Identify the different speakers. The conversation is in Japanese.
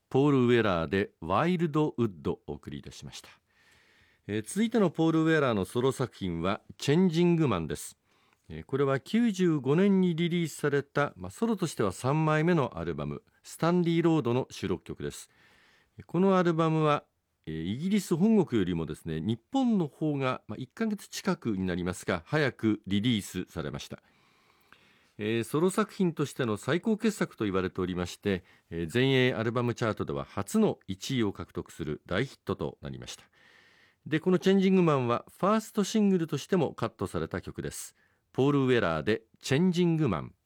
Speaker 1: ポール・ウェラーでワイルドウッドをお送りいたしました。続いてのポール・ウェラーのソロ作品はチェンジングマンです。これは95年にリリースされた、ソロとしては3枚目のアルバムスタンリー・ロードの収録曲です。このアルバムはイギリス本国よりもですね、日本の方が1ヶ月近くになりますが早くリリースされました。ソロ作品としての最高傑作と言われておりまして、全英アルバムチャートでは初の1位を獲得する大ヒットとなりました。で、このチェンジングマンはファーストシングルとしてもカットされた曲です。ポール・ウェラーでチェンジングマン。